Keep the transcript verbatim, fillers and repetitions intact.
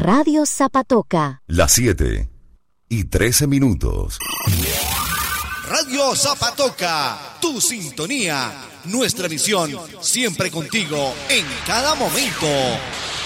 Radio Zapatoca. Las siete y trece minutos. Radio Zapatoca, tu sintonía, nuestra misión, siempre contigo, en cada momento.